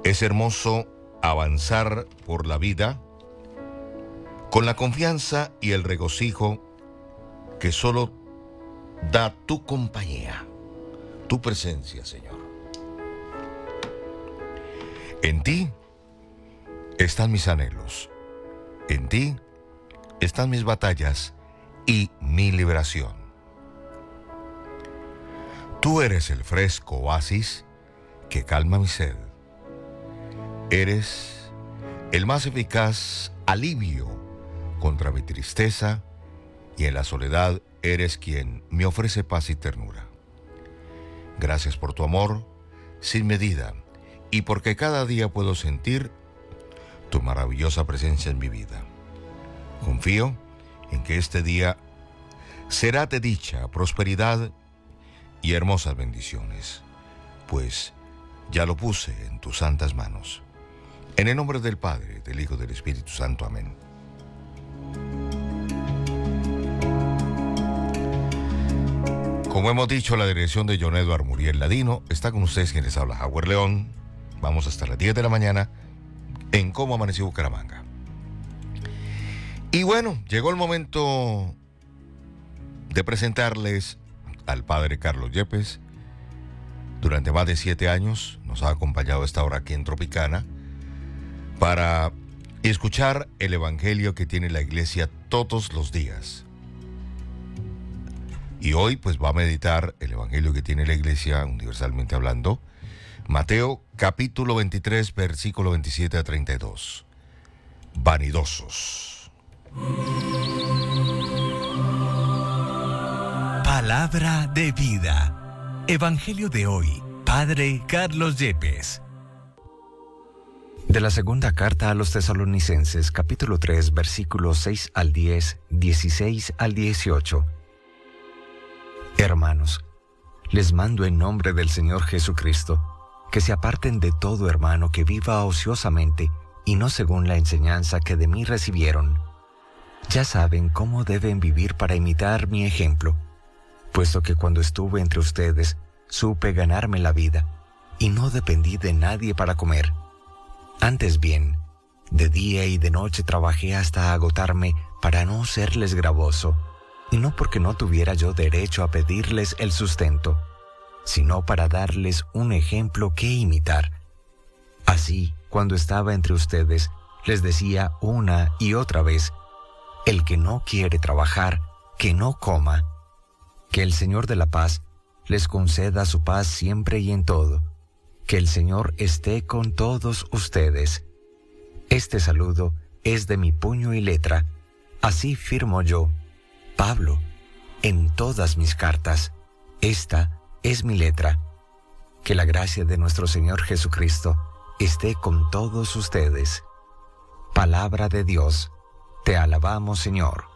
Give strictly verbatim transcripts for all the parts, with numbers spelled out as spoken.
Es hermoso avanzar por la vida con la confianza y el regocijo que solo da tu compañía, tu presencia, Señor. En ti están mis anhelos, en ti están mis batallas y mi liberación. Tú eres el fresco oasis que calma mi sed. Eres el más eficaz alivio contra mi tristeza y en la soledad eres quien me ofrece paz y ternura. Gracias por tu amor sin medida y porque cada día puedo sentir tu maravillosa presencia en mi vida. Confío en que este día será de dicha, prosperidad y hermosas bendiciones, pues ya lo puse en tus santas manos. En el nombre del Padre, del Hijo y del Espíritu Santo. Amén. Como hemos dicho, la dirección de John Edward Muriel Ladino está con ustedes, quien les habla, Howard León. Vamos hasta las diez de la mañana en Cómo Amaneció Bucaramanga. Y bueno, llegó el momento de presentarles al Padre Carlos Yepes. Durante más de siete años nos ha acompañado a esta hora aquí en Tropicana para escuchar el Evangelio que tiene la iglesia todos los días. Y hoy pues va a meditar el Evangelio que tiene la iglesia, universalmente hablando, Mateo capítulo veintitrés, versículo veintisiete a treinta y dos. Vanidosos. Palabra de vida. Evangelio de hoy, Padre Carlos Yepes. De la segunda carta a los Tesalonicenses, capítulo tres, versículos seis al diez, dieciséis al dieciocho. Hermanos, les mando en nombre del Señor Jesucristo, que se aparten de todo hermano que viva ociosamente y no según la enseñanza que de mí recibieron. Ya saben cómo deben vivir para imitar mi ejemplo, puesto que cuando estuve entre ustedes supe ganarme la vida y no dependí de nadie para comer. Antes bien, de día y de noche trabajé hasta agotarme para no serles gravoso, y no porque no tuviera yo derecho a pedirles el sustento, sino para darles un ejemplo que imitar. Así, cuando estaba entre ustedes, les decía una y otra vez, el que no quiere trabajar, que no coma. Que el Señor de la paz les conceda su paz siempre y en todo. Que el Señor esté con todos ustedes. Este saludo es de mi puño y letra. Así firmo yo, Pablo, en todas mis cartas. Esta es mi letra. Que la gracia de nuestro Señor Jesucristo esté con todos ustedes. Palabra de Dios. Te alabamos, Señor.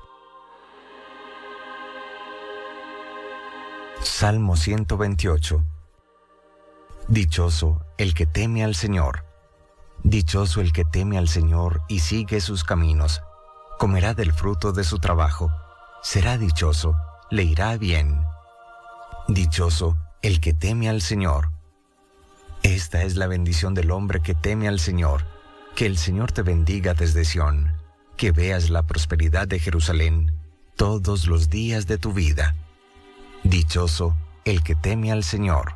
Salmo ciento veintiocho. Dichoso el que teme al Señor. Dichoso el que teme al Señor y sigue sus caminos. Comerá del fruto de su trabajo. Será dichoso, le irá bien. Dichoso el que teme al Señor. Esta es la bendición del hombre que teme al Señor. Que el Señor te bendiga desde Sión. Que veas la prosperidad de Jerusalén todos los días de tu vida. Dichoso el que teme al Señor.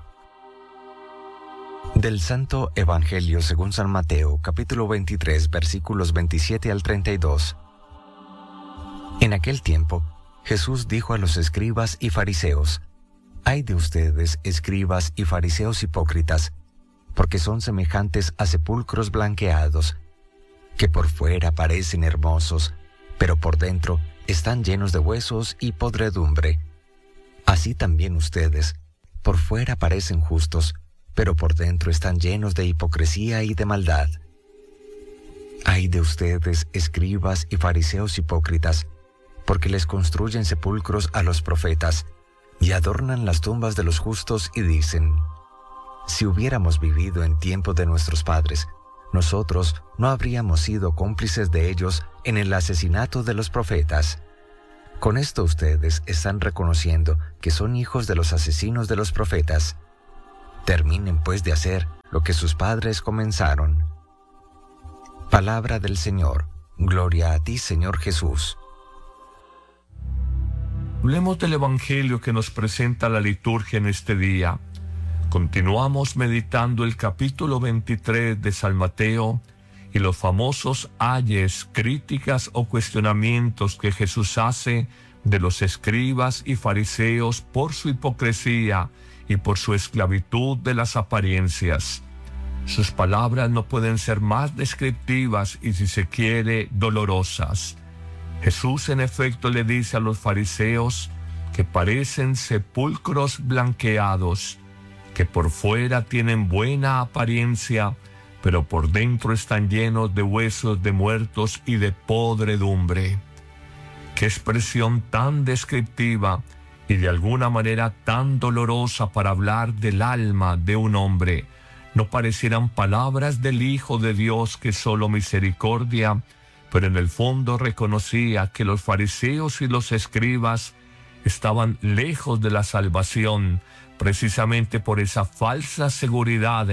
Del Santo Evangelio según San Mateo, capítulo veintitrés, versículos veintisiete al treinta y dos. En aquel tiempo, Jesús dijo a los escribas y fariseos: «Ay de ustedes, escribas y fariseos hipócritas, porque son semejantes a sepulcros blanqueados, que por fuera parecen hermosos, pero por dentro están llenos de huesos y podredumbre. Así también ustedes, por fuera parecen justos, pero por dentro están llenos de hipocresía y de maldad. Ay de ustedes, escribas y fariseos hipócritas, porque les construyen sepulcros a los profetas, y adornan las tumbas de los justos y dicen: si hubiéramos vivido en tiempo de nuestros padres, nosotros no habríamos sido cómplices de ellos en el asesinato de los profetas. Con esto ustedes están reconociendo que son hijos de los asesinos de los profetas. Terminen pues de hacer lo que sus padres comenzaron. Palabra del Señor. Gloria a ti, Señor Jesús. Hablemos del Evangelio que nos presenta la liturgia en este día. Continuamos meditando el capítulo veintitrés de San Mateo y los famosos ayes, críticas o cuestionamientos que Jesús hace de los escribas y fariseos por su hipocresía y por su esclavitud de las apariencias. Sus palabras no pueden ser más descriptivas y, si se quiere, dolorosas. Jesús en efecto le dice a los fariseos que parecen sepulcros blanqueados, que por fuera tienen buena apariencia, pero por dentro están llenos de huesos de muertos y de podredumbre. Qué expresión tan descriptiva y de alguna manera tan dolorosa para hablar del alma de un hombre. No parecieran palabras del Hijo de Dios que solo misericordia, pero en el fondo reconocía que los fariseos y los escribas estaban lejos de la salvación, precisamente por esa falsa seguridad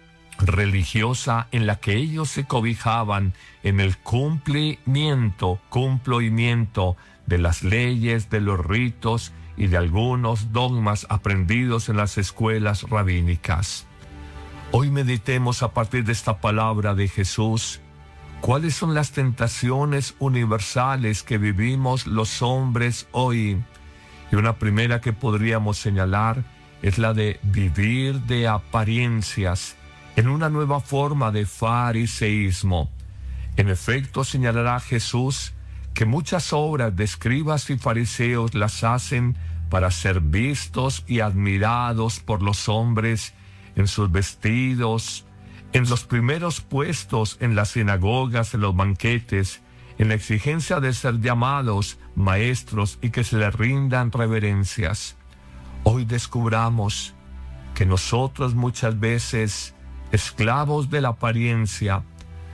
religiosa en la que ellos se cobijaban en el cumplimiento, cumplimiento de las leyes, de los ritos y de algunos dogmas aprendidos en las escuelas rabínicas. Hoy meditemos a partir de esta palabra de Jesús cuáles son las tentaciones universales que vivimos los hombres hoy. Y una primera que podríamos señalar es la de vivir de apariencias en una nueva forma de fariseísmo. En efecto, señalará Jesús que muchas obras de escribas y fariseos las hacen para ser vistos y admirados por los hombres en sus vestidos, en los primeros puestos en las sinagogas, en los banquetes, en la exigencia de ser llamados maestros y que se les rindan reverencias. Hoy descubramos que nosotros muchas veces, esclavos de la apariencia,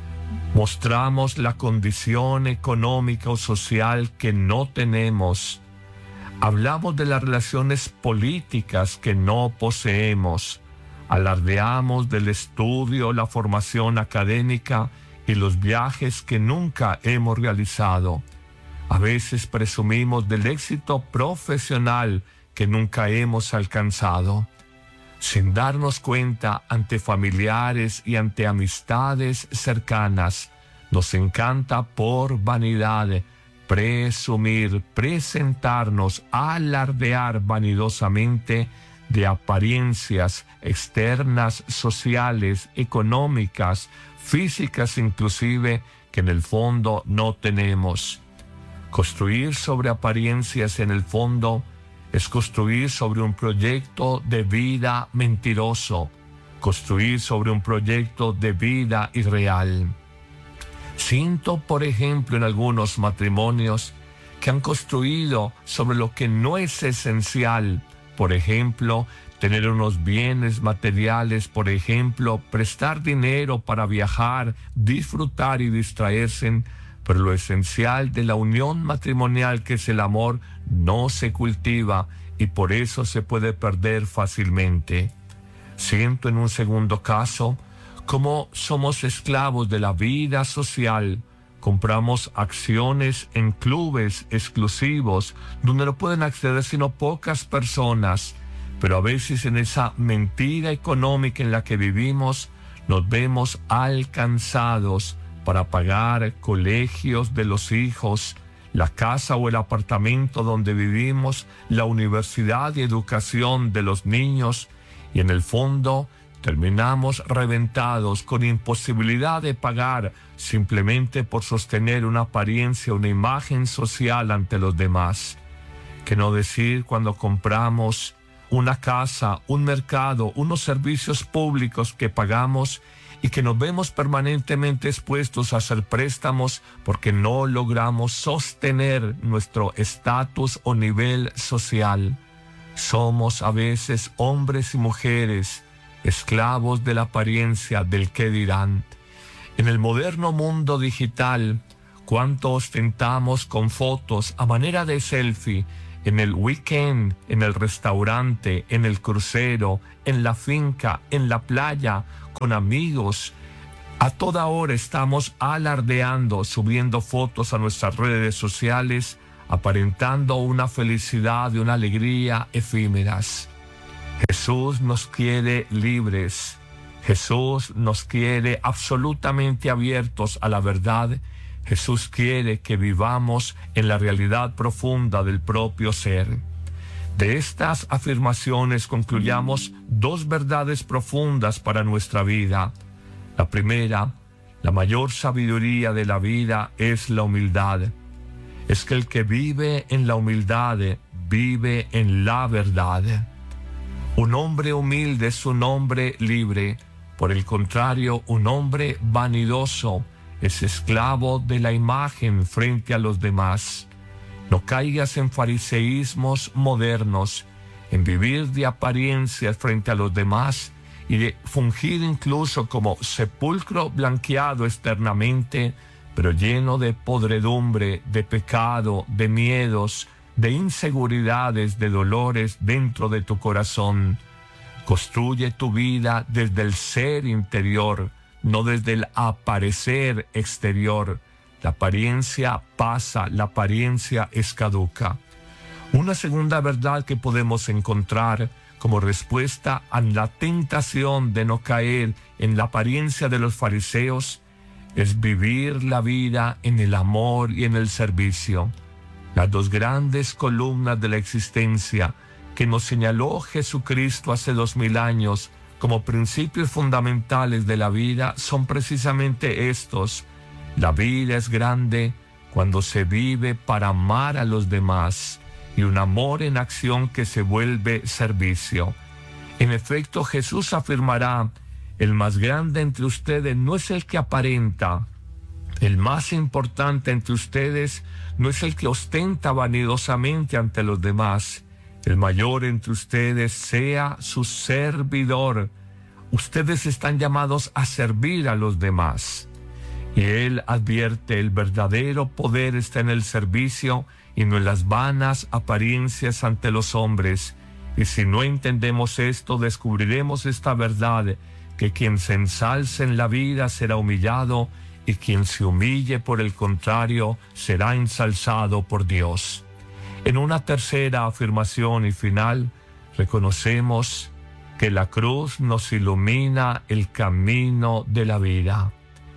mostramos la condición económica o social que no tenemos. Hablamos de las relaciones políticas que no poseemos. Alardeamos del estudio, la formación académica y los viajes que nunca hemos realizado. A veces presumimos del éxito profesional que nunca hemos alcanzado. Sin darnos cuenta, ante familiares y ante amistades cercanas, nos encanta por vanidad presumir, presentarnos, alardear vanidosamente de apariencias externas, sociales, económicas, físicas inclusive, que en el fondo no tenemos. Construir sobre apariencias en el fondo es construir sobre un proyecto de vida mentiroso, construir sobre un proyecto de vida irreal. Siento, por ejemplo, en algunos matrimonios que han construido sobre lo que no es esencial. Por ejemplo, tener unos bienes materiales, por ejemplo, prestar dinero para viajar, disfrutar y distraerse, pero lo esencial de la unión matrimonial, que es el amor, no se cultiva y por eso se puede perder fácilmente. Siento en un segundo caso cómo somos esclavos de la vida social. Compramos acciones en clubes exclusivos donde no pueden acceder sino pocas personas, pero a veces en esa mentira económica en la que vivimos nos vemos alcanzados para pagar colegios de los hijos, la casa o el apartamento donde vivimos, la universidad y educación de los niños, y en el fondo terminamos reventados con imposibilidad de pagar simplemente por sostener una apariencia, una imagen social ante los demás. Que no decir cuando compramos una casa, un mercado, unos servicios públicos que pagamos y que nos vemos permanentemente expuestos a hacer préstamos porque no logramos sostener nuestro estatus o nivel social. Somos a veces hombres y mujeres esclavos de la apariencia, del qué dirán. En el moderno mundo digital, cuánto ostentamos con fotos a manera de selfie en el weekend, en el restaurante, en el crucero, en la finca, en la playa, con amigos. A toda hora estamos alardeando, subiendo fotos a nuestras redes sociales, aparentando una felicidad y una alegría efímeras. Jesús nos quiere libres. Jesús nos quiere absolutamente abiertos a la verdad. Jesús quiere que vivamos en la realidad profunda del propio ser. De estas afirmaciones concluyamos dos verdades profundas para nuestra vida. La primera, la mayor sabiduría de la vida es la humildad. Es que el que vive en la humildad vive en la verdad. Un hombre humilde es un hombre libre. Por el contrario, un hombre vanidoso es esclavo de la imagen frente a los demás. No caigas en fariseísmos modernos, en vivir de apariencias frente a los demás y de fungir incluso como sepulcro blanqueado externamente, pero lleno de podredumbre, de pecado, de miedos, de inseguridades, de dolores dentro de tu corazón. Construye tu vida desde el ser interior, no desde el aparecer exterior. La apariencia pasa, la apariencia es caduca. Una segunda verdad que podemos encontrar como respuesta a la tentación de no caer en la apariencia de los fariseos es vivir la vida en el amor y en el servicio. Las dos grandes columnas de la existencia que nos señaló Jesucristo hace dos mil años como principios fundamentales de la vida son precisamente estos. La vida es grande cuando se vive para amar a los demás y un amor en acción que se vuelve servicio. En efecto, Jesús afirmará: el más grande entre ustedes no es el que aparenta, el más importante entre ustedes no es el que ostenta vanidosamente ante los demás. El mayor entre ustedes sea su servidor. Ustedes están llamados a servir a los demás. Y él advierte: el verdadero poder está en el servicio y no en las vanas apariencias ante los hombres. Y si no entendemos esto, descubriremos esta verdad, que quien se ensalce en la vida será humillado, y quien se humille, por el contrario, será ensalzado por Dios. En una tercera afirmación y final, reconocemos que la cruz nos ilumina el camino de la vida.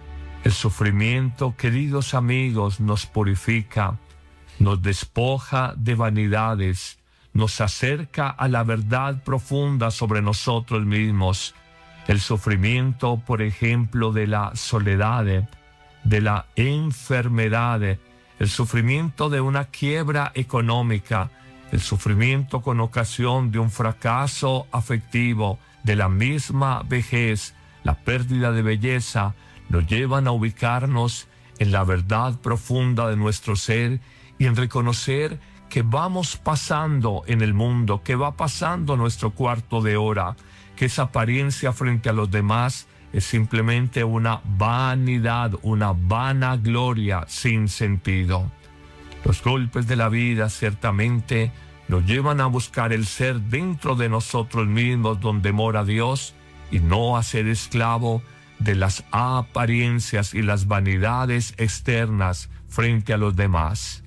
El sufrimiento, queridos amigos, nos purifica, nos despoja de vanidades, nos acerca a la verdad profunda sobre nosotros mismos. El sufrimiento, por ejemplo, de la soledad, de la enfermedad, el sufrimiento de una quiebra económica, el sufrimiento con ocasión de un fracaso afectivo, de la misma vejez, la pérdida de belleza, nos llevan a ubicarnos en la verdad profunda de nuestro ser y en reconocer que vamos pasando en el mundo, que va pasando nuestro cuarto de hora, que esa apariencia frente a los demás es simplemente una vanidad, una vanagloria sin sentido. Los golpes de la vida ciertamente nos llevan a buscar el ser dentro de nosotros mismos donde mora Dios y no a ser esclavo de las apariencias y las vanidades externas frente a los demás.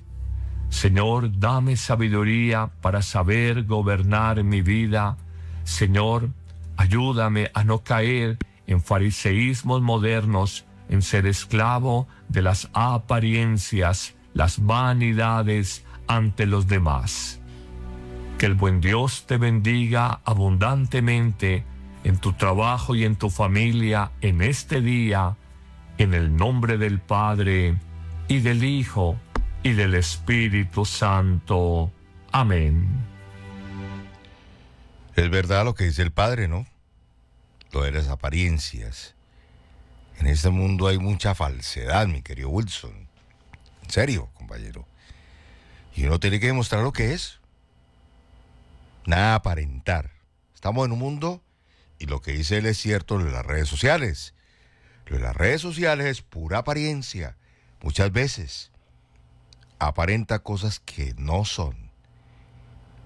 Señor, dame sabiduría para saber gobernar mi vida. Señor, ayúdame a no caer en fariseísmos modernos, en ser esclavo de las apariencias, las vanidades ante los demás. Que el buen Dios te bendiga abundantemente en tu trabajo y en tu familia en este día, en el nombre del Padre, y del Hijo, y del Espíritu Santo. Amén. Es verdad lo que dice el Padre, ¿no? Lo de las apariencias. En este mundo hay mucha falsedad, mi querido Wilson. En serio, compañero. Y uno tiene que demostrar lo que es. Nada aparentar. Estamos en un mundo, y lo que dice él es cierto, lo de las redes sociales. Lo de las redes sociales es pura apariencia. Muchas veces aparenta cosas que no son.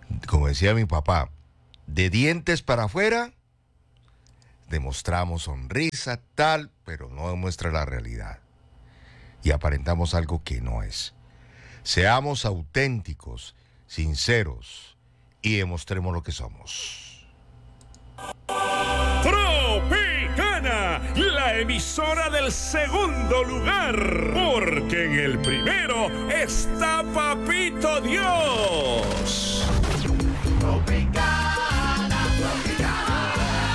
como decía mi papá, de dientes para afuera, demostramos sonrisa, tal, pero no demuestra la realidad. Y aparentamos algo que no es. Seamos auténticos, sinceros y demostremos lo que somos. Tropicana, la emisora del segundo lugar, porque en el primero está Papito Dios. Tropicana, Tropicana.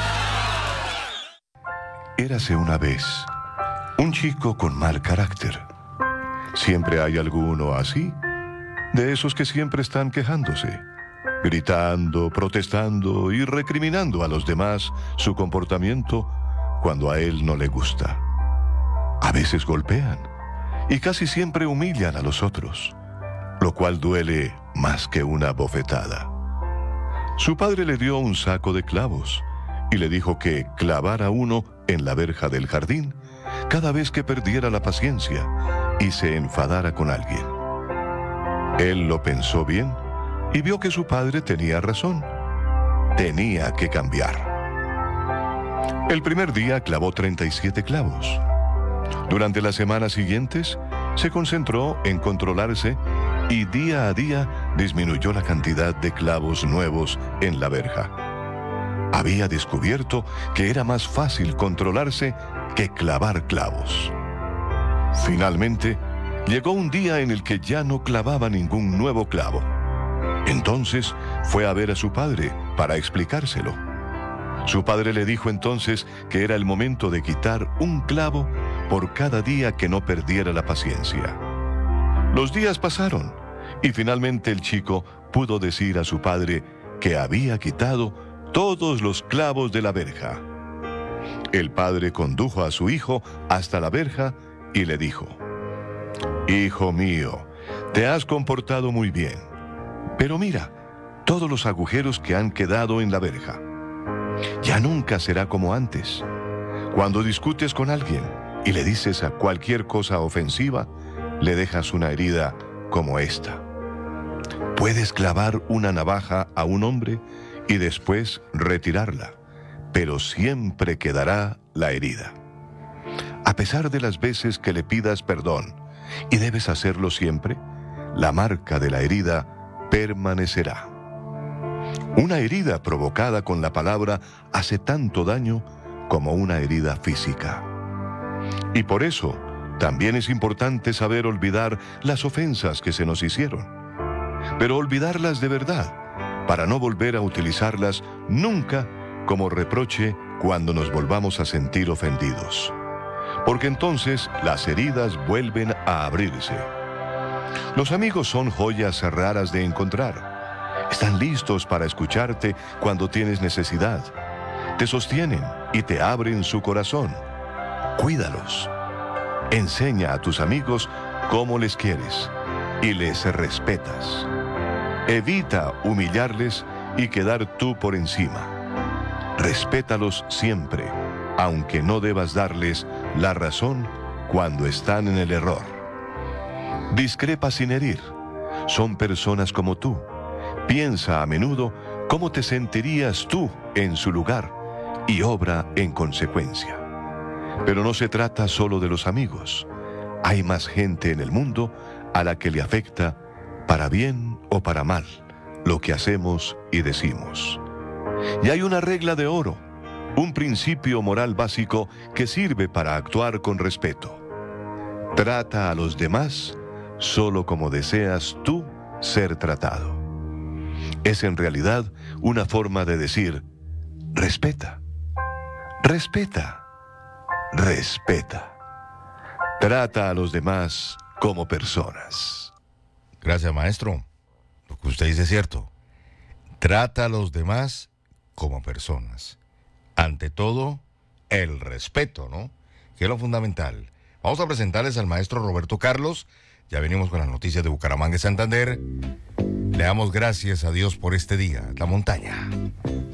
Érase una vez un chico con mal carácter. Siempre hay alguno así, de esos que siempre están quejándose, gritando, protestando y recriminando a los demás su comportamiento cuando a él no le gusta. A veces golpean y casi siempre humillan a los otros, lo cual duele más que una bofetada. Su padre le dio un saco de clavos y le dijo que clavara uno en la verja del jardín cada vez que perdiera la paciencia y se enfadara con alguien. Él lo pensó bien y vio que su padre tenía razón. Tenía que cambiar. El primer día clavó treinta y siete clavos. Durante las semanas siguientes se concentró en controlarse y día a día disminuyó la cantidad de clavos nuevos en la verja. Había descubierto que era más fácil controlarse que clavar clavos. Finalmente, llegó un día en el que ya no clavaba ningún nuevo clavo. Entonces fue a ver a su padre para explicárselo. Su padre le dijo entonces que era el momento de quitar un clavo por cada día que no perdiera la paciencia. Los días pasaron y finalmente el chico pudo decir a su padre que había quitado todos los clavos de la verja. El padre condujo a su hijo hasta la verja y le dijo: «Hijo mío, te has comportado muy bien, pero mira todos los agujeros que han quedado en la verja. Ya nunca será como antes. Cuando discutes con alguien y le dices a cualquier cosa ofensiva, le dejas una herida como esta. Puedes clavar una navaja a un hombre y después retirarla, pero siempre quedará la herida. A pesar de las veces que le pidas perdón, y debes hacerlo siempre, la marca de la herida permanecerá. Una herida provocada con la palabra hace tanto daño como una herida física. Y por eso también es importante saber olvidar las ofensas que se nos hicieron, pero olvidarlas de verdad, para no volver a utilizarlas nunca como reproche cuando nos volvamos a sentir ofendidos, porque entonces las heridas vuelven a abrirse. Los amigos son joyas raras de encontrar. Están listos para escucharte cuando tienes necesidad. Te sostienen y te abren su corazón. Cuídalos. Enseña a tus amigos cómo les quieres y les respetas. Evita humillarles y quedar tú por encima. Respétalos siempre, aunque no debas darles la razón cuando están en el error. Discrepa sin herir. Son personas como tú. Piensa a menudo cómo te sentirías tú en su lugar y obra en consecuencia. Pero no se trata solo de los amigos. Hay más gente en el mundo a la que le afecta, para bien o para mal, lo que hacemos y decimos. Y hay una regla de oro, un principio moral básico que sirve para actuar con respeto. Trata a los demás solo como deseas tú ser tratado. Es en realidad una forma de decir: respeta, respeta, respeta. Trata a los demás como personas. Gracias, maestro. Lo que usted dice es cierto. Trata a los demás como personas. Ante todo, el respeto, ¿no? Que es lo fundamental. Vamos a presentarles al maestro Roberto Carlos. Ya venimos con las noticias de Bucaramanga y Santander. Le damos gracias a Dios por este día, la montaña.